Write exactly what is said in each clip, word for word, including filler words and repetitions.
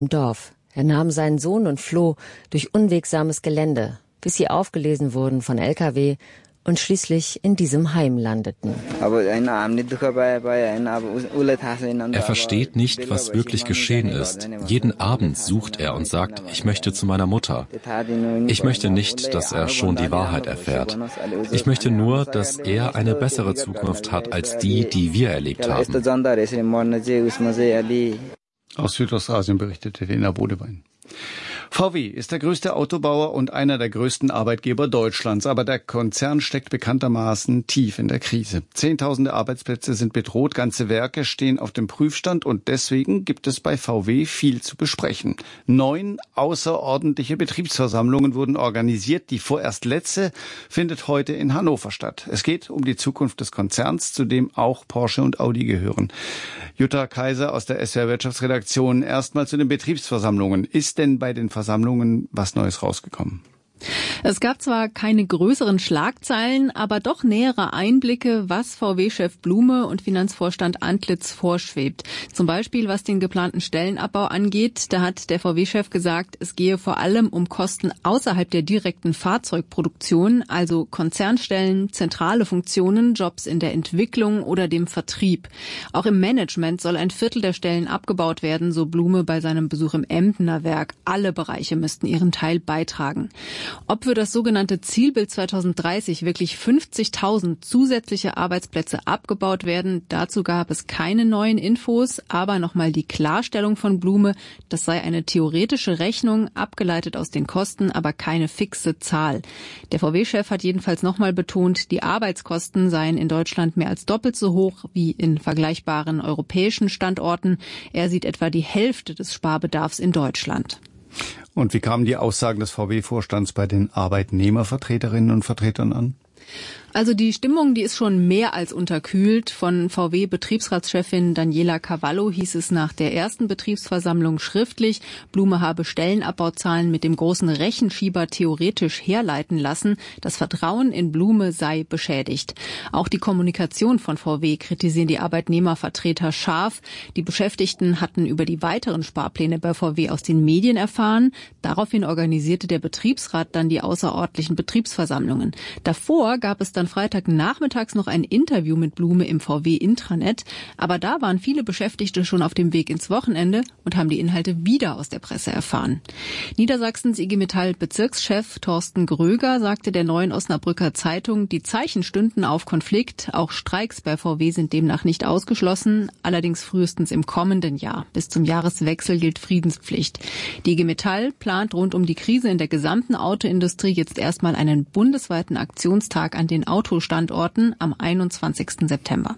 im Dorf. Er nahm seinen Sohn und floh durch unwegsames Gelände, bis sie aufgelesen wurden von L K W und schließlich in diesem Heim landeten. Er versteht nicht, was wirklich geschehen ist. Jeden Abend sucht er und sagt, ich möchte zu meiner Mutter. Ich möchte nicht, dass er schon die Wahrheit erfährt. Ich möchte nur, dass er eine bessere Zukunft hat als die, die wir erlebt haben. Aus Südostasien berichtete Lena Bodewein. V W ist der größte Autobauer und einer der größten Arbeitgeber Deutschlands, aber der Konzern steckt bekanntermaßen tief in der Krise. Zehntausende Arbeitsplätze sind bedroht, ganze Werke stehen auf dem Prüfstand und deswegen gibt es bei V W viel zu besprechen. Neun außerordentliche Betriebsversammlungen wurden organisiert. Die vorerst letzte findet heute in Hannover statt. Es geht um die Zukunft des Konzerns, zu dem auch Porsche und Audi gehören. Jutta Kaiser aus der S W R Wirtschaftsredaktion. Erstmal zu den Betriebsversammlungen. Ist denn bei den Versammlungen was Neues rausgekommen? Es gab zwar keine größeren Schlagzeilen, aber doch nähere Einblicke, was V W-Chef Blume und Finanzvorstand Antlitz vorschwebt. Zum Beispiel, was den geplanten Stellenabbau angeht. Da hat der V W-Chef gesagt, es gehe vor allem um Kosten außerhalb der direkten Fahrzeugproduktion, also Konzernstellen, zentrale Funktionen, Jobs in der Entwicklung oder dem Vertrieb. Auch im Management soll ein Viertel der Stellen abgebaut werden, so Blume bei seinem Besuch im Emdener Werk. Alle Bereiche müssten ihren Teil beitragen. Ob für das sogenannte Zielbild zweitausenddreißig wirklich fünfzigtausend zusätzliche Arbeitsplätze abgebaut werden, dazu gab es keine neuen Infos, aber nochmal die Klarstellung von Blume, das sei eine theoretische Rechnung, abgeleitet aus den Kosten, aber keine fixe Zahl. Der V W-Chef hat jedenfalls nochmal betont, die Arbeitskosten seien in Deutschland mehr als doppelt so hoch wie in vergleichbaren europäischen Standorten. Er sieht etwa die Hälfte des Sparbedarfs in Deutschland. Und wie kamen die Aussagen des V W-Vorstands bei den Arbeitnehmervertreterinnen und Vertretern an? Also die Stimmung, die ist schon mehr als unterkühlt. Von V W-Betriebsratschefin Daniela Cavallo hieß es nach der ersten Betriebsversammlung schriftlich, Blume habe Stellenabbauzahlen mit dem großen Rechenschieber theoretisch herleiten lassen. Das Vertrauen in Blume sei beschädigt. Auch die Kommunikation von V W kritisieren die Arbeitnehmervertreter scharf. Die Beschäftigten hatten über die weiteren Sparpläne bei V W aus den Medien erfahren. Daraufhin organisierte der Betriebsrat dann die außerordentlichen Betriebsversammlungen. Davor gab es dann Freitagnachmittags noch ein Interview mit Blume im V W-Intranet. Aber da waren viele Beschäftigte schon auf dem Weg ins Wochenende und haben die Inhalte wieder aus der Presse erfahren. Niedersachsens I G Metall-Bezirkschef Thorsten Gröger sagte der Neuen Osnabrücker Zeitung, die Zeichen stünden auf Konflikt. Auch Streiks bei V W sind demnach nicht ausgeschlossen, allerdings frühestens im kommenden Jahr. Bis zum Jahreswechsel gilt Friedenspflicht. Die I G Metall plant rund um die Krise in der gesamten Autoindustrie jetzt erstmal einen bundesweiten Aktionstag an den Autostandorten am einundzwanzigsten September.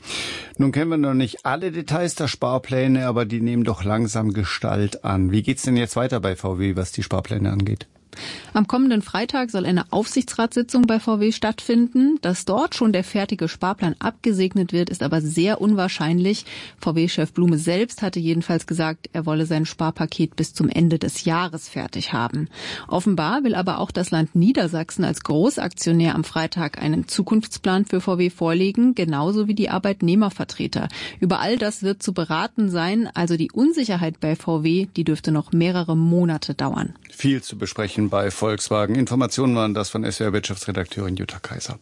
Nun kennen wir noch nicht alle Details der Sparpläne, aber die nehmen doch langsam Gestalt an. Wie geht's denn jetzt weiter bei V W, was die Sparpläne angeht? Am kommenden Freitag soll eine Aufsichtsratssitzung bei V W stattfinden. Dass dort schon der fertige Sparplan abgesegnet wird, ist aber sehr unwahrscheinlich. V W-Chef Blume selbst hatte jedenfalls gesagt, er wolle sein Sparpaket bis zum Ende des Jahres fertig haben. Offenbar will aber auch das Land Niedersachsen als Großaktionär am Freitag einen Zukunftsplan für V W vorlegen, genauso wie die Arbeitnehmervertreter. Über all das wird zu beraten sein, also die Unsicherheit bei V W, die dürfte noch mehrere Monate dauern. Viel zu besprechen bei Volkswagen. Informationen waren das von S W R-Wirtschaftsredakteurin Jutta Kaiser.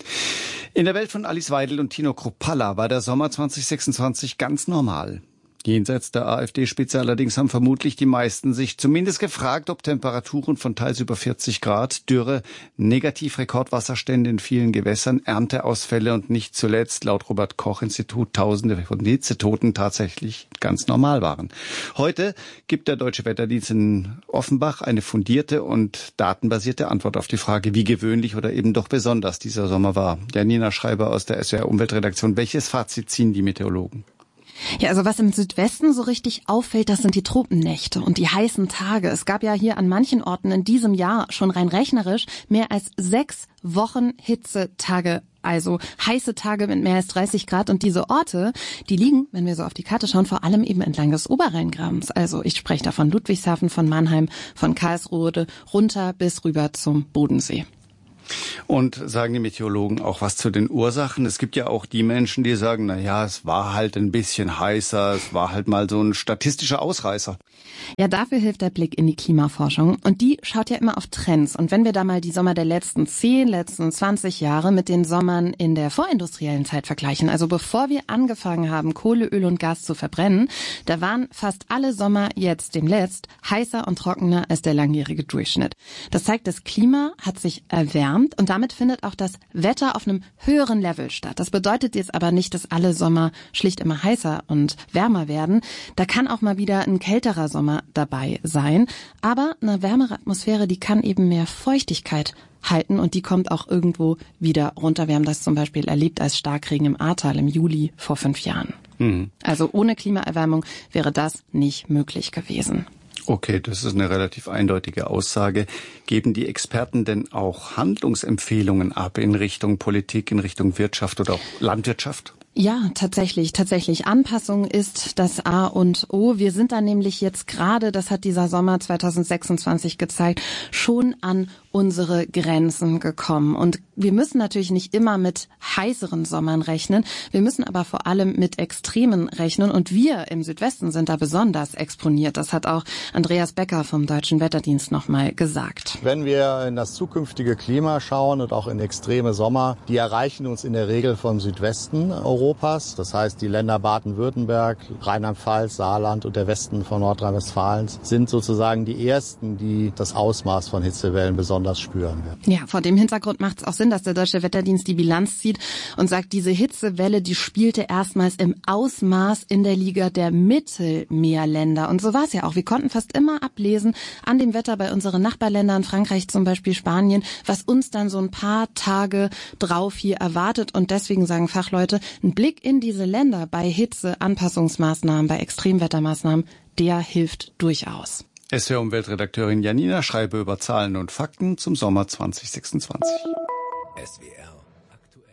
In der Welt von Alice Weidel und Tino Kruppalla war der Sommer zweitausendsechsundzwanzig ganz normal. Jenseits der AfD-Spitze allerdings haben vermutlich die meisten sich zumindest gefragt, ob Temperaturen von teils über vierzig Grad, Dürre, Negativrekordwasserstände in vielen Gewässern, Ernteausfälle und nicht zuletzt, laut Robert-Koch-Institut, Tausende von Hitzetoten tatsächlich ganz normal waren. Heute gibt der Deutsche Wetterdienst in Offenbach eine fundierte und datenbasierte Antwort auf die Frage, wie gewöhnlich oder eben doch besonders dieser Sommer war. Janina Schreiber aus der S W R-Umweltredaktion. Welches Fazit ziehen die Meteorologen? Ja, also was im Südwesten so richtig auffällt, das sind die Tropennächte und die heißen Tage. Es gab ja hier an manchen Orten in diesem Jahr schon rein rechnerisch mehr als sechs Wochen Hitzetage, also heiße Tage mit mehr als dreißig Grad. Und diese Orte, die liegen, wenn wir so auf die Karte schauen, vor allem eben entlang des Oberrheingrabens. Also ich spreche da von Ludwigshafen, von Mannheim, von Karlsruhe runter bis rüber zum Bodensee. Und sagen die Meteorologen auch was zu den Ursachen? Es gibt ja auch die Menschen, die sagen, na ja, es war halt ein bisschen heißer, es war halt mal so ein statistischer Ausreißer. Ja, dafür hilft der Blick in die Klimaforschung. Und die schaut ja immer auf Trends. Und wenn wir da mal die Sommer der letzten zehn, letzten zwanzig Jahre mit den Sommern in der vorindustriellen Zeit vergleichen, also bevor wir angefangen haben, Kohle, Öl und Gas zu verbrennen, da waren fast alle Sommer jetzt demnächst heißer und trockener als der langjährige Durchschnitt. Das zeigt, das Klima hat sich erwärmt und damit findet auch das Wetter auf einem höheren Level statt. Das bedeutet jetzt aber nicht, dass alle Sommer schlicht immer heißer und wärmer werden. Da kann auch mal wieder ein kälterer Sommer dabei sein. Aber eine wärmere Atmosphäre, die kann eben mehr Feuchtigkeit halten und die kommt auch irgendwo wieder runter. Wir haben das zum Beispiel erlebt als Starkregen im Ahrtal im Juli vor fünf Jahren. Mhm. Also ohne Klimaerwärmung wäre das nicht möglich gewesen. Okay, das ist eine relativ eindeutige Aussage. Geben die Experten denn auch Handlungsempfehlungen ab in Richtung Politik, in Richtung Wirtschaft oder auch Landwirtschaft? Ja, tatsächlich, tatsächlich. Anpassung ist das A und O. Wir sind da nämlich jetzt gerade, das hat dieser Sommer zwanzig sechsundzwanzig gezeigt, schon an unsere Grenzen gekommen. Und wir müssen natürlich nicht immer mit heißeren Sommern rechnen. Wir müssen aber vor allem mit Extremen rechnen. Und wir im Südwesten sind da besonders exponiert. Das hat auch Andreas Becker vom Deutschen Wetterdienst nochmal gesagt. Wenn wir in das zukünftige Klima schauen und auch in extreme Sommer, die erreichen uns in der Regel vom Südwesten Europas. Das heißt, die Länder Baden-Württemberg, Rheinland-Pfalz, Saarland und der Westen von Nordrhein-Westfalen sind sozusagen die ersten, die das Ausmaß von Hitzewellen besonders spüren werden. Ja, vor dem Hintergrund macht es auch Sinn, dass der Deutsche Wetterdienst die Bilanz zieht und sagt, diese Hitzewelle, die spielte erstmals im Ausmaß in der Liga der Mittelmeerländer. Und so war es ja auch. Wir konnten fast immer ablesen an dem Wetter bei unseren Nachbarländern, Frankreich zum Beispiel, Spanien, was uns dann so ein paar Tage drauf hier erwartet. Und deswegen sagen Fachleute, ein Blick in diese Länder bei Hitze, Anpassungsmaßnahmen, bei Extremwettermaßnahmen, der hilft durchaus. S W R-Umweltredakteurin Janina Schreiber über Zahlen und Fakten zum Sommer zwanzig sechsundzwanzig. S W R aktuell.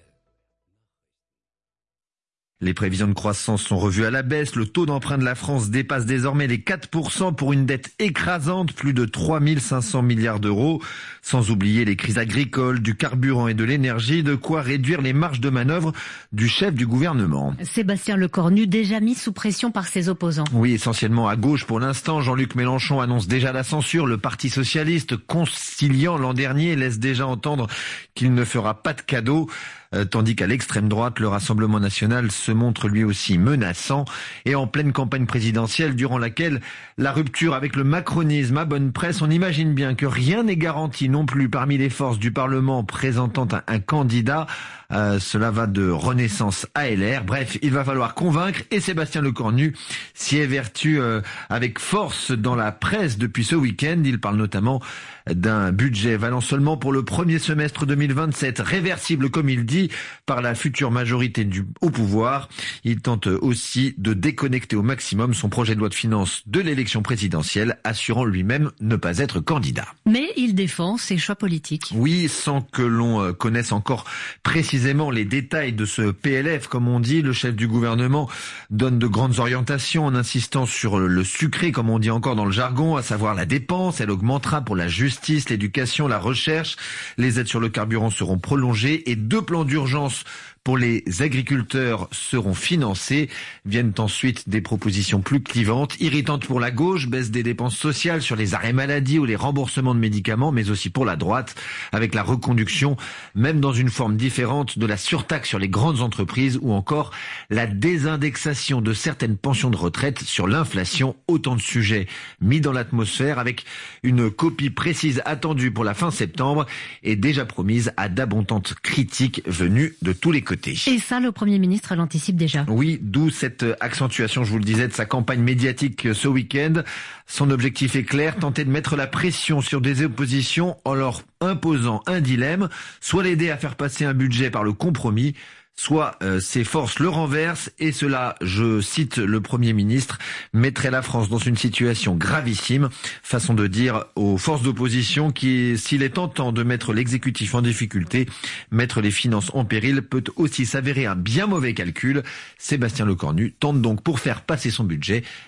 Les prévisions de croissance sont revues à la baisse. Le taux d'emprunt de la France dépasse désormais les quatre pour cent pour une dette écrasante, plus de trois mille cinq cents milliards d'euros. Sans oublier les crises agricoles, du carburant et de l'énergie, de quoi réduire les marges de manœuvre du chef du gouvernement. Sébastien Lecornu, déjà mis sous pression par ses opposants. Oui, essentiellement à gauche pour l'instant. Jean-Luc Mélenchon annonce déjà la censure. Le Parti socialiste, conciliant l'an dernier, laisse déjà entendre qu'il ne fera pas de cadeau. Euh, tandis qu'à l'extrême droite, le Rassemblement national se montre lui aussi menaçant et en pleine campagne présidentielle durant laquelle la rupture avec le macronisme a bonne presse. On imagine bien que rien n'est garanti non plus parmi les forces du Parlement présentant un, un candidat. Euh, cela va de Renaissance à L R. Bref, il va falloir convaincre et Sébastien Lecornu s'y évertue euh, avec force dans la presse depuis ce week-end. Il parle notamment d'un budget valant seulement pour le premier semestre deux mille vingt-sept, réversible comme il dit par la future majorité du, au pouvoir. Il tente aussi de déconnecter au maximum son projet de loi de finances de l'élection présidentielle, assurant lui-même ne pas être candidat. Mais il défend ses choix politiques. Oui, sans que l'on connaisse encore précisément les détails de ce P L F, comme on dit, le chef du gouvernement donne de grandes orientations en insistant sur le sucré, comme on dit encore dans le jargon, à savoir la dépense. Elle augmentera pour la justice, l'éducation, la recherche. Les aides sur le carburant seront prolongées et deux plans d'urgence pour les agriculteurs seront financés. Viennent ensuite des propositions plus clivantes, irritantes pour la gauche, baisse des dépenses sociales sur les arrêts maladie ou les remboursements de médicaments, mais aussi pour la droite, avec la reconduction, même dans une forme différente, de la surtaxe sur les grandes entreprises ou encore la désindexation de certaines pensions de retraite sur l'inflation. Autant de sujets mis dans l'atmosphère avec une copie précise attendue pour la fin septembre et déjà promise à d'abondantes critiques venues de tous les côtés. Et ça, le Premier ministre l'anticipe déjà. Oui, d'où cette accentuation, je vous le disais, de sa campagne médiatique ce week-end. Son objectif est clair, tenter de mettre la pression sur des oppositions en leur imposant un dilemme, soit l'aider à faire passer un budget par le compromis, soit euh, ses forces le renversent et cela, je cite le Premier ministre, mettrait la France dans une situation gravissime, façon de dire aux forces d'opposition qui, s'il est tentant de mettre l'exécutif en difficulté, mettre les finances en péril peut aussi s'avérer un bien mauvais calcul. Sébastien Lecornu tente donc pour faire passer son budget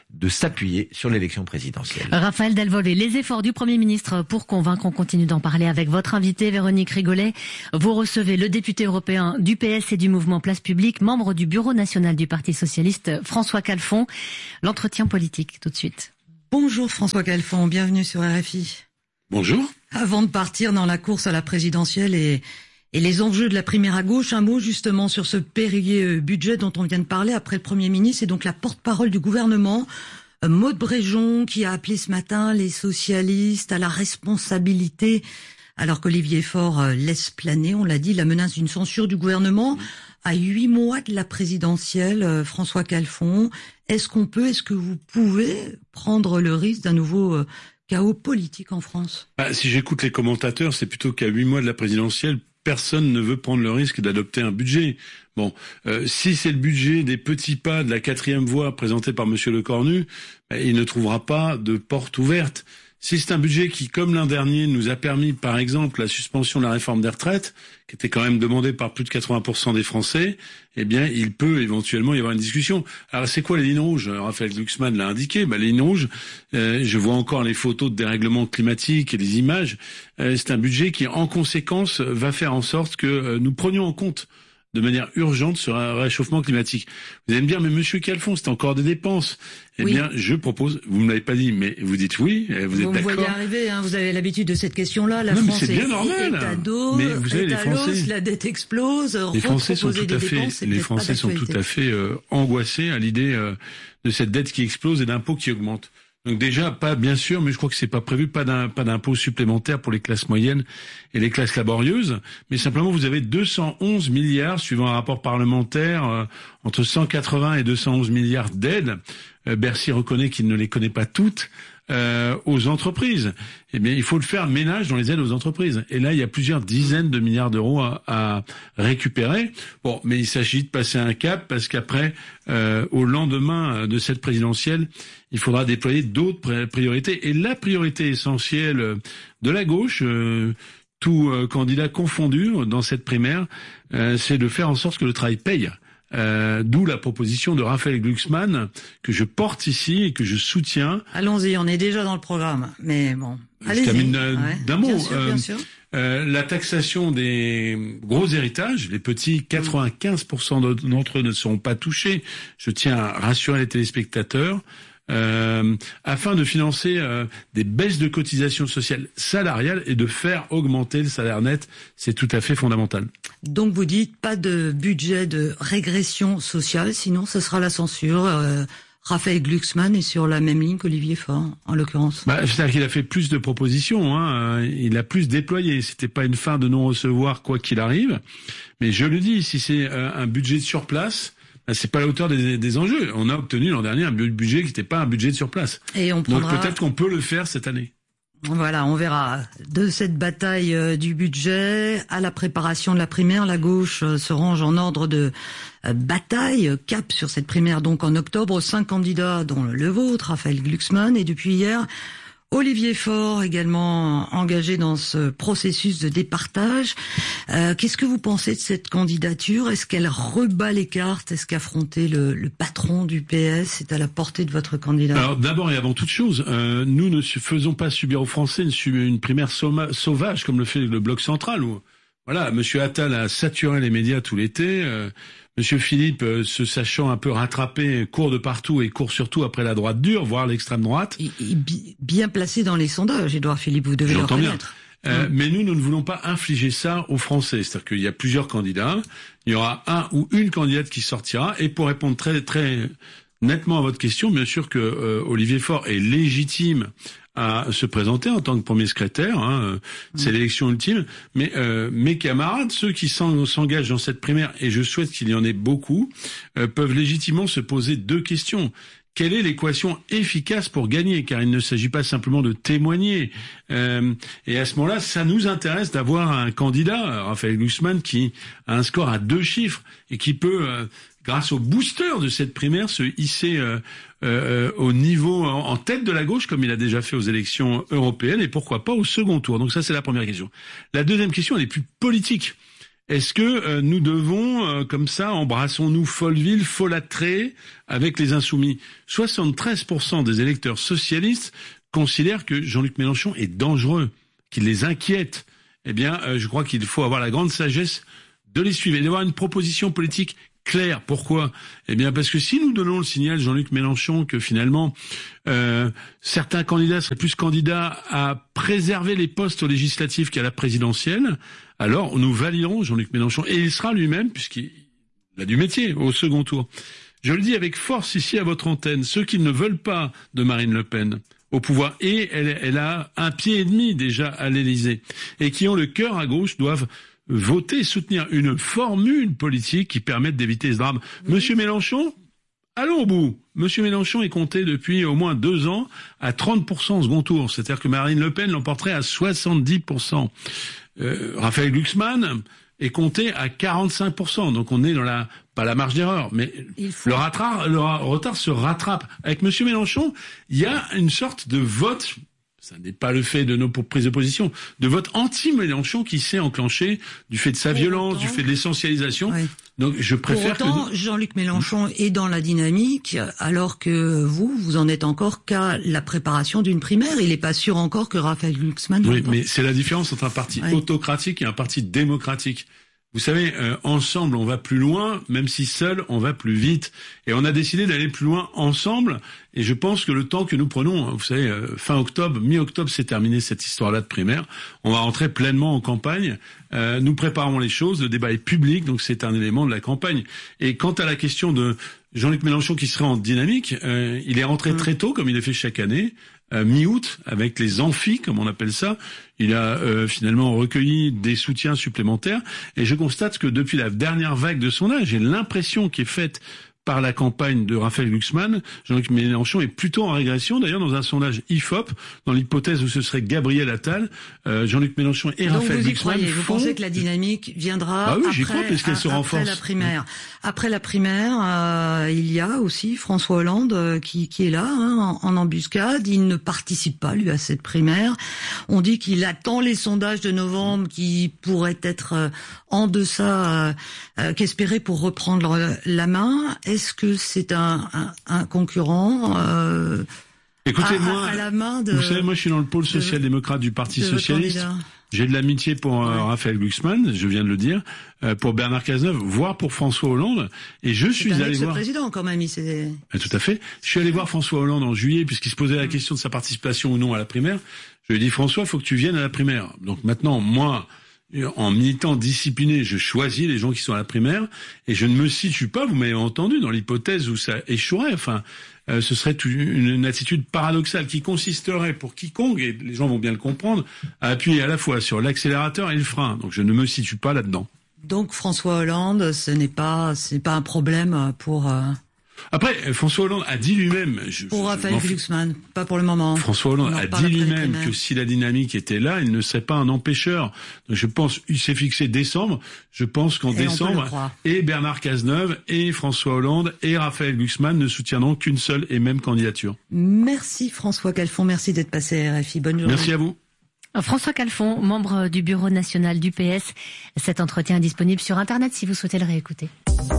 de s'appuyer sur l'élection présidentielle. Raphaël Delvolvé, les efforts du Premier ministre pour convaincre, on continue d'en parler avec votre invité Véronique Rigolet. Vous recevez le député européen du P S et du mouvement Place Publique, membre du bureau national du Parti socialiste, François Calfon. L'entretien politique, tout de suite. Bonjour François Calfon, bienvenue sur R F I. Bonjour. Avant de partir dans la course à la présidentielle et, et les enjeux de la primaire à gauche, un mot justement sur ce périlleux budget dont on vient de parler après le Premier ministre et donc la porte-parole du gouvernement, Maud Bréjon, qui a appelé ce matin les socialistes à la responsabilité, alors qu'Olivier Faure laisse planer, on l'a dit, la menace d'une censure du gouvernement. À huit mois de la présidentielle, François Calfon, est-ce qu'on peut, est-ce que vous pouvez prendre le risque d'un nouveau euh, chaos politique en France? Bah, si j'écoute les commentateurs, c'est plutôt qu'à huit mois de la présidentielle, personne ne veut prendre le risque d'adopter un budget. Bon, euh, si c'est le budget des petits pas de la quatrième voie présenté par Monsieur Lecornu, bah, il ne trouvera pas de porte ouverte. Si c'est un budget qui, comme l'an dernier, nous a permis, par exemple, la suspension de la réforme des retraites, qui était quand même demandée par plus de quatre-vingts pour cent des Français, eh bien, il peut éventuellement y avoir une discussion. Alors, c'est quoi les lignes rouges? Raphaël Glucksmann l'a indiqué. Bah, les lignes rouges, euh, je vois encore les photos de dérèglement climatique et les images. Euh, c'est un budget qui, en conséquence, va faire en sorte que euh, nous prenions en compte de manière urgente sur un réchauffement climatique. Vous allez me dire, mais Monsieur Calfon, c'est encore des dépenses. Eh oui. bien, je propose, vous me l'avez pas dit, mais vous dites oui, vous êtes vous d'accord. Vous voyez arriver, hein, vous avez l'habitude de cette question-là. La non, France mais c'est bien est, normal. est à dos, mais vous savez, est les à Français, l'os, la dette explose. Les Français sont tout à fait, dépenses, les Français sont tout à fait euh, angoissés à l'idée euh, de cette dette qui explose et d'impôts qui augmentent. Donc déjà, pas bien sûr, mais je crois que c'est pas prévu, pas d'un, pas d'impôts supplémentaires pour les classes moyennes et les classes laborieuses, mais simplement vous avez deux cent onze milliards, suivant un rapport parlementaire, euh, entre cent quatre-vingts et deux cent onze milliards d'aides. Euh, Bercy reconnaît qu'il ne les connaît pas toutes. Euh, aux entreprises. Eh bien, il faut le faire ménage dans les aides aux entreprises. Et là, il y a plusieurs dizaines de milliards d'euros à, à récupérer. Bon, mais il s'agit de passer un cap parce qu'après, euh, au lendemain de cette présidentielle, il faudra déployer d'autres priorités. Et la priorité essentielle de la gauche, euh, tout euh, candidat confondu dans cette primaire, euh, c'est de faire en sorte que le travail paye. Euh, d'où la proposition de Raphaël Glucksmann que je porte ici et que je soutiens. Allons-y, on est déjà dans le programme, mais bon. Je termine d'un, ouais, d'un mot. Bien sûr, bien sûr. Euh, la taxation des gros héritages, les petits, quatre-vingt-quinze pour cent d'entre eux ne seront pas touchés. Je tiens à rassurer les téléspectateurs. Euh, afin de financer euh, des baisses de cotisations sociales salariales et de faire augmenter le salaire net, c'est tout à fait fondamental. Donc vous dites pas de budget de régression sociale, sinon ce sera la censure. Euh, Raphaël Glucksmann est sur la même ligne qu'Olivier Faure, en l'occurrence. Bah, c'est-à-dire qu'il a fait plus de propositions, hein, il a plus déployé. C'était pas une fin de non-recevoir quoi qu'il arrive, mais je le dis, si c'est euh, un budget sur place, c'est pas à la hauteur des, des enjeux. On a obtenu l'an dernier un budget qui n'était pas un budget de surplace. Et on prendra... Donc peut-être qu'on peut le faire cette année. Voilà, on verra. De cette bataille euh, du budget à la préparation de la primaire, la gauche euh, se range en ordre de euh, bataille. Cap sur cette primaire donc en octobre. Cinq candidats dont le vôtre, Raphaël Glucksmann. Et depuis hier, Olivier Faure, également engagé dans ce processus de départage. Euh, qu'est-ce que vous pensez de cette candidature? Est-ce qu'elle rebat les cartes? Est-ce qu'affronter le, le patron du P S est à la portée de votre candidat? Alors d'abord et avant toute chose, euh, nous ne faisons pas subir aux Français une, une primaire soma, sauvage comme le fait le Bloc central. Où, voilà, Monsieur Attal a saturé les médias tout l'été. Euh, Monsieur Philippe, euh, se sachant un peu rattrapé, court de partout et court surtout après la droite dure, voire l'extrême droite. Il, il, bien placé dans les sondages, Édouard Philippe, vous devez le reconnaître. Euh, mmh. Mais nous, nous ne voulons pas infliger ça aux Français. C'est-à-dire qu'il y a plusieurs candidats. Il y aura un ou une candidate qui sortira. Et pour répondre très très nettement à votre question, bien sûr que euh, Olivier Faure est légitime à se présenter en tant que premier secrétaire, hein, c'est mmh. l'élection ultime, mais euh, mes camarades, ceux qui s'engagent dans cette primaire, et je souhaite qu'il y en ait beaucoup, euh, peuvent légitimement se poser deux questions. Quelle est l'équation efficace pour gagner? Car il ne s'agit pas simplement de témoigner. Euh, et à ce moment-là, ça nous intéresse d'avoir un candidat, Raphaël Glucksmann, qui a un score à deux chiffres et qui peut, euh, grâce au booster de cette primaire, se hisser euh, euh, au niveau, en, en tête de la gauche, comme il a déjà fait aux élections européennes, et pourquoi pas au second tour. Donc ça, c'est la première question. La deuxième question, elle est plus politique. Est-ce que euh, nous devons, euh, comme ça, embrassons-nous Folleville, folâtrer avec les insoumis? soixante-treize pour cent des électeurs socialistes considèrent que Jean-Luc Mélenchon est dangereux, qu'il les inquiète. Eh bien, euh, je crois qu'il faut avoir la grande sagesse de les suivre et d'avoir une proposition politique claire. Pourquoi? Eh bien, parce que si nous donnons le signal, Jean-Luc Mélenchon, que finalement, euh, certains candidats seraient plus candidats à préserver les postes aux législatives qu'à la présidentielle, alors nous validerons Jean-Luc Mélenchon. Et il sera lui-même, puisqu'il a du métier, au second tour. Je le dis avec force ici à votre antenne, ceux qui ne veulent pas de Marine Le Pen au pouvoir, et elle, elle a un pied et demi déjà à l'Élysée, et qui ont le cœur à gauche, doivent voter, soutenir une formule politique qui permette d'éviter ce drame. Oui. Monsieur Mélenchon, allons au bout. Monsieur Mélenchon est compté depuis au moins deux ans à trente pour cent au second tour. C'est-à-dire que Marine Le Pen l'emporterait à soixante-dix pour cent. Euh, Raphaël Glucksmann est compté à quarante-cinq pour cent. Donc on est dans la, pas la marge d'erreur, mais faut... le, rattra, le retard se rattrape. Avec Monsieur Mélenchon, il y a une sorte de vote. Ça n'est pas le fait de nos prises de position, de vote anti-Mélenchon qui s'est enclenché du fait de sa pour violence, autant, du fait de l'essentialisation. Oui. Donc je préfère pour autant, que... Jean-Luc Mélenchon est dans la dynamique, alors que vous, vous en êtes encore qu'à la préparation d'une primaire. Il n'est pas sûr encore que Raphaël Glucksmann... Oui, mais c'est la différence entre un parti oui. autocratique et un parti démocratique. Vous savez, euh, ensemble, on va plus loin, même si seul, on va plus vite. Et on a décidé d'aller plus loin ensemble. Et je pense que le temps que nous prenons, vous savez, euh, fin octobre, mi-octobre, c'est terminé cette histoire-là de primaire. On va rentrer pleinement en campagne. Euh, nous préparons les choses. Le débat est public, donc c'est un élément de la campagne. Et quant à la question de Jean-Luc Mélenchon qui serait en dynamique, euh, il est rentré mmh. très tôt, comme il le fait chaque année. Euh, mi-août, avec les amphis, comme on appelle ça, il a euh, finalement recueilli des soutiens supplémentaires. Et je constate que depuis la dernière vague de sondage, j'ai l'impression qui est faite par la campagne de Raphaël Glucksmann, Jean-Luc Mélenchon est plutôt en régression. D'ailleurs, dans un sondage I F O P, dans l'hypothèse où ce serait Gabriel Attal, euh, Jean-Luc Mélenchon et Donc Raphaël vous y Glucksmann croyez, font... Vous pensez que la dynamique viendra ah oui, après, crois, parce qu'elle se après la primaire. Après la primaire, euh, il y a aussi François Hollande euh, qui, qui est là, hein, en, en embuscade. Il ne participe pas, lui, à cette primaire. On dit qu'il attend les sondages de novembre qui pourraient être euh, en deçà euh, euh, qu'espérer pour reprendre euh, la main. Est-ce que c'est un Un, un, un concurrent euh, Écoutez, à, moi, à la main de... Vous savez, moi je suis dans le pôle social-démocrate du Parti Socialiste. J'ai de l'amitié pour euh, ouais. Raphaël Glucksmann, je viens de le dire, euh, pour Bernard Cazeneuve, voire pour François Hollande. Et je suis allé voir... président quand même, il s'est... Ah, tout à fait. Je suis allé voir François Hollande en juillet, puisqu'il se posait la question de sa participation ou non à la primaire. Je lui ai dit, François, il faut que tu viennes à la primaire. Donc maintenant, moi... en militant discipliné, je choisis les gens qui sont à la primaire et je ne me situe pas, vous m'avez entendu, dans l'hypothèse où ça échouerait. Enfin, euh, ce serait une, une attitude paradoxale qui consisterait pour quiconque, et les gens vont bien le comprendre, à appuyer à la fois sur l'accélérateur et le frein. Donc je ne me situe pas là-dedans. Donc François Hollande, ce n'est pas, c'est pas un problème pour... Euh... Après, François Hollande a dit lui-même... Je, pour Raphaël Glucksmann, pas pour le moment. François Hollande a dit lui-même que si la dynamique était là, il ne serait pas un empêcheur. Donc je pense, il s'est fixé décembre, je pense qu'en et décembre, et Bernard Cazeneuve, et François Hollande, et Raphaël Glucksmann ne soutiendront qu'une seule et même candidature. Merci François Calfon, merci d'être passé à R F I. Bonne journée. Merci à vous. François Calfon, membre du bureau national du P S. Cet entretien est disponible sur Internet si vous souhaitez le réécouter.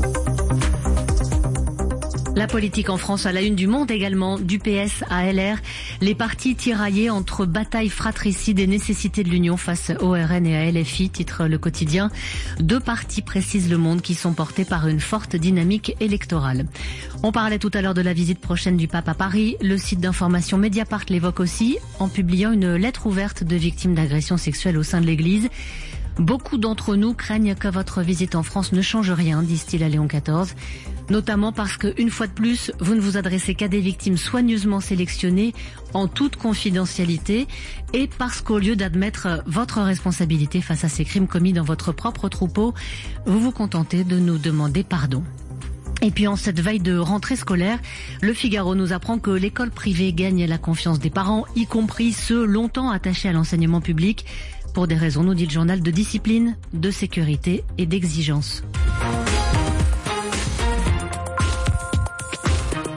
La politique en France à la une du Monde également, du P S à L R. Les partis tiraillés entre bataille fratricide et nécessité de l'union face au R N et à L F I, titre Le Quotidien. Deux partis, précise Le Monde, qui sont portés par une forte dynamique électorale. On parlait tout à l'heure de la visite prochaine du pape à Paris. Le site d'information Mediapart l'évoque aussi en publiant une lettre ouverte de victimes d'agressions sexuelles au sein de l'Église. Beaucoup d'entre nous craignent que votre visite en France ne change rien, disent-ils à Léon quatorze. Notamment parce que, une fois de plus, vous ne vous adressez qu'à des victimes soigneusement sélectionnées, en toute confidentialité, et parce qu'au lieu d'admettre votre responsabilité face à ces crimes commis dans votre propre troupeau, vous vous contentez de nous demander pardon. Et puis en cette veille de rentrée scolaire, Le Figaro nous apprend que l'école privée gagne la confiance des parents, y compris ceux longtemps attachés à l'enseignement public, pour des raisons, nous dit le journal, de discipline, de sécurité et d'exigence.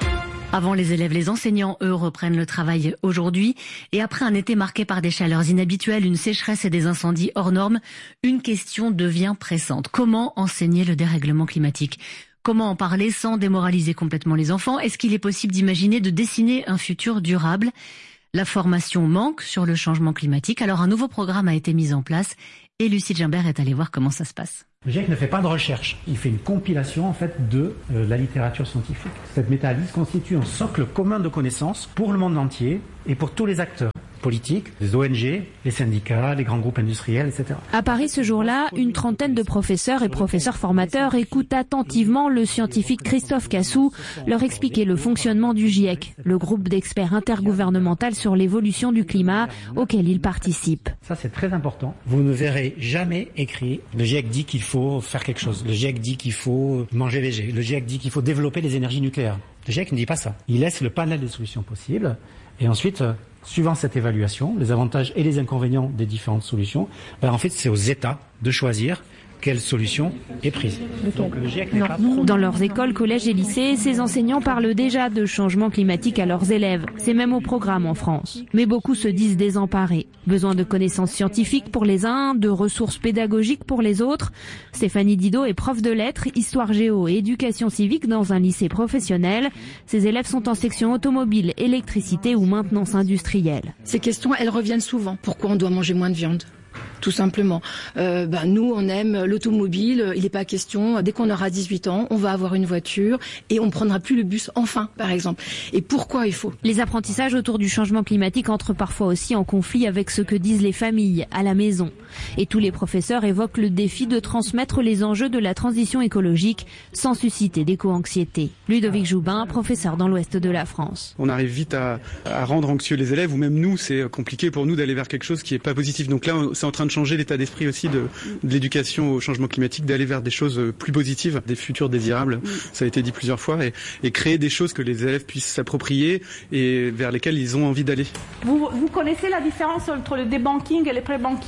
Avant les élèves, les enseignants, eux, reprennent le travail aujourd'hui. Et après un été marqué par des chaleurs inhabituelles, une sécheresse et des incendies hors normes, une question devient pressante. Comment enseigner le dérèglement climatique ? Comment en parler sans démoraliser complètement les enfants ? Est-ce qu'il est possible d'imaginer de dessiner un futur durable ? La formation manque sur le changement climatique. Alors un nouveau programme a été mis en place et Lucie Gimbert est allée voir comment ça se passe. Le GIEC ne fait pas de recherche, il fait une compilation en fait de euh, la littérature scientifique. Cette méta-analyse constitue un socle commun de connaissances pour le monde entier et pour tous les acteurs politiques, les O N G, les syndicats, les grands groupes industriels, et cetera. À Paris ce jour-là, une trentaine de professeurs et professeurs formateurs écoutent attentivement le scientifique Christophe Cassou leur expliquer le fonctionnement du GIEC, le groupe d'experts intergouvernemental sur l'évolution du climat auquel il participe. Ça c'est très important. Vous ne verrez jamais écrit le GIEC dit qu'il faut faire quelque chose, le GIEC dit qu'il faut manger végé, le GIEC dit qu'il faut développer les énergies nucléaires. Le GIEC ne dit pas ça. Il laisse le panel des solutions possibles et ensuite, suivant cette évaluation, les avantages et les inconvénients des différentes solutions, ben en fait c'est aux États de choisir quelle solution est prise. Donc, le GIEC n'est pas pro- Dans leurs écoles, collèges et lycées, ces enseignants parlent déjà de changement climatique à leurs élèves. C'est même au programme en France. Mais beaucoup se disent désemparés. Besoin de connaissances scientifiques pour les uns, de ressources pédagogiques pour les autres. Stéphanie Didot est prof de lettres, histoire géo et éducation civique dans un lycée professionnel. Ses élèves sont en section automobile, électricité ou maintenance industrielle. Ces questions, elles reviennent souvent. Pourquoi on doit manger moins de viande ? Tout simplement. Euh, ben nous, on aime l'automobile. Il n'est pas question, dès qu'on aura dix-huit ans, on va avoir une voiture et on ne prendra plus le bus, enfin, par exemple. Et pourquoi il faut ? Les apprentissages autour du changement climatique entrent parfois aussi en conflit avec ce que disent les familles, à la maison. Et tous les professeurs évoquent le défi de transmettre les enjeux de la transition écologique sans susciter d'éco-anxiété. Ludovic Joubin, professeur dans l'ouest de la France. On arrive vite à, à rendre anxieux les élèves, ou même nous, c'est compliqué pour nous d'aller vers quelque chose qui n'est pas positif. Donc là, c'est en train de changer l'état d'esprit aussi de, de l'éducation au changement climatique, d'aller vers des choses plus positives, des futurs désirables, ça a été dit plusieurs fois, et, et créer des choses que les élèves puissent s'approprier et vers lesquelles ils ont envie d'aller. Vous, vous connaissez la différence entre le débanking et le pré-banking ?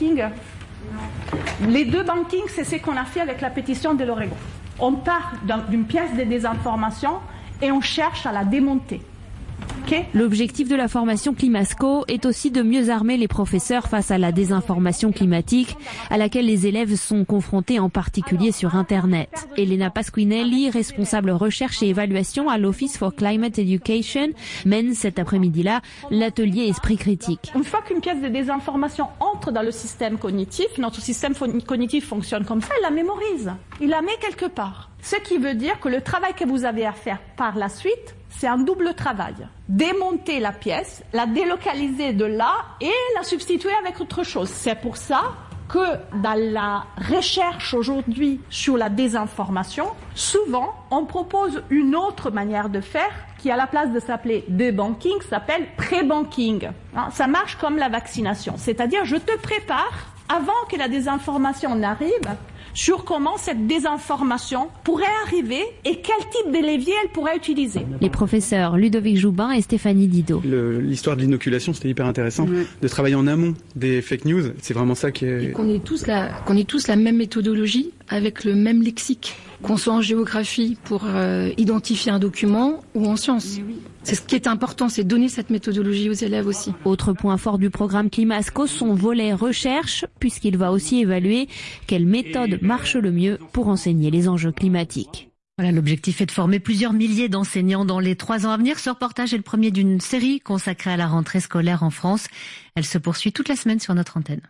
Les deux bankings, c'est ce qu'on a fait avec la pétition de l'Oregon. On part d'une pièce de désinformation et on cherche à la démonter. Okay. L'objectif de la formation Climasco est aussi de mieux armer les professeurs face à la désinformation climatique à laquelle les élèves sont confrontés en particulier sur Internet. Elena Pasquinelli, responsable recherche et évaluation à l'Office for Climate Education, mène cet après-midi-là l'atelier Esprit critique. Une fois qu'une pièce de désinformation entre dans le système cognitif, notre système cognitif fonctionne comme ça, il la mémorise, il la met quelque part. Ce qui veut dire que le travail que vous avez à faire par la suite, c'est un double travail. Démonter la pièce, la délocaliser de là et la substituer avec autre chose. C'est pour ça que dans la recherche aujourd'hui sur la désinformation, souvent on propose une autre manière de faire qui, à la place de s'appeler débanking, s'appelle pré-banking. Ça marche comme la vaccination, c'est-à-dire je te prépare avant que la désinformation n'arrive sur comment cette désinformation pourrait arriver et quel type de levier elle pourrait utiliser. Les professeurs Ludovic Joubin et Stéphanie Didot. Le, l'histoire de l'inoculation, c'était hyper intéressant, mmh. de travailler en amont des fake news. C'est vraiment ça qui est... Et qu'on ait tous la, qu'on ait tous la même méthodologie avec le même lexique. Qu'on soit en géographie pour euh, identifier un document ou en sciences. Oui. C'est ce qui est important, c'est donner cette méthodologie aux élèves aussi. Autre point fort du programme Climasco, son volet recherche, puisqu'il va aussi évaluer quelle méthode marche le mieux pour enseigner les enjeux climatiques. Voilà, l'objectif est de former plusieurs milliers d'enseignants dans les trois ans à venir. Ce reportage est le premier d'une série consacrée à la rentrée scolaire en France. Elle se poursuit toute la semaine sur notre antenne.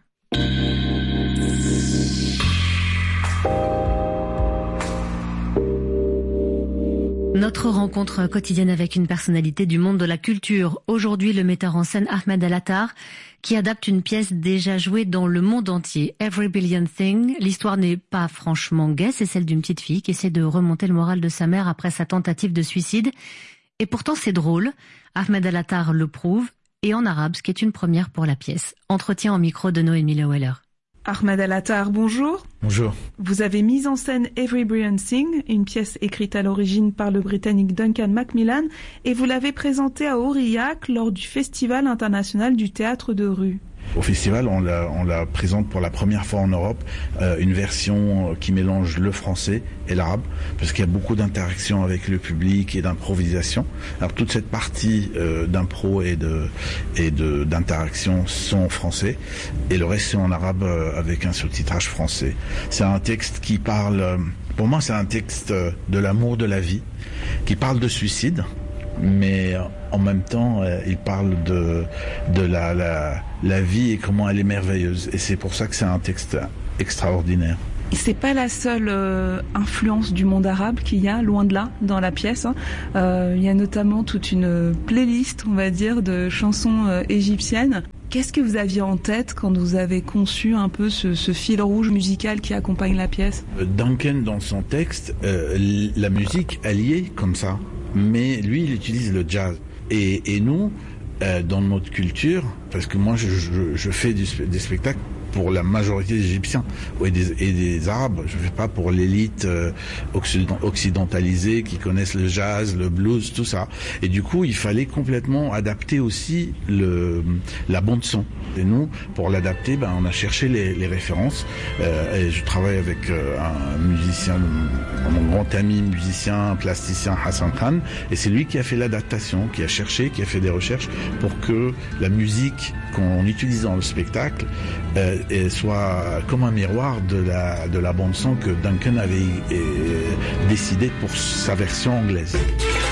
Notre rencontre quotidienne avec une personnalité du monde de la culture. Aujourd'hui, le metteur en scène Ahmed El-Attar, qui adapte une pièce déjà jouée dans le monde entier, Every Billion Thing. L'histoire n'est pas franchement gaie, c'est celle d'une petite fille qui essaie de remonter le moral de sa mère après sa tentative de suicide. Et pourtant, c'est drôle. Ahmed El-Attar le prouve, et en arabe, ce qui est une première pour la pièce. Entretien en micro de Noémie Leweller. Ahmed El-Attar, bonjour. Bonjour. Vous avez mis en scène Every Brilliant Thing, une pièce écrite à l'origine par le Britannique Duncan Macmillan, et vous l'avez présentée à Aurillac lors du Festival international du théâtre de rue. Au festival, on la, on la présente pour la première fois en Europe, euh, une version qui mélange le français et l'arabe, parce qu'il y a beaucoup d'interactions avec le public et d'improvisation. Alors toute cette partie euh, d'impro et de et de d'interaction sont en français, et le reste c'est en arabe euh, avec un sous-titrage français. C'est un texte qui parle, euh, pour moi c'est un texte euh, de l'amour de la vie, qui parle de suicide, mais en même temps, euh, il parle de de la, la la vie et comment elle est merveilleuse. Et c'est pour ça que c'est un texte extraordinaire. C'est pas la seule euh, influence du monde arabe qu'il y a, loin de là, dans la pièce. Hein. Euh, il y a notamment toute une playlist, on va dire, de chansons euh, égyptiennes. Qu'est-ce que vous aviez en tête quand vous avez conçu un peu ce, ce fil rouge musical qui accompagne la pièce? Duncan, dans son texte, euh, la musique, elle y est comme ça. Mais lui, il utilise le jazz. Et, et nous, euh, dans notre culture, parce que moi, je, je, je fais du, des spectacles pour la majorité des Égyptiens et des, et des Arabes. Je ne fais pas pour l'élite euh, occident, occidentalisée qui connaissent le jazz, le blues, tout ça. Et du coup, il fallait complètement adapter aussi le, la bande son. Et nous, pour l'adapter, ben, on a cherché les, les références. Euh, et je travaille avec euh, un musicien, mon grand ami musicien, plasticien Hassan Khan, et c'est lui qui a fait l'adaptation, qui a cherché, qui a fait des recherches pour que la musique qu'on utilise dans le spectacle euh, et soit comme un miroir de la, de la bande-son que Duncan avait euh, décidé pour sa version anglaise.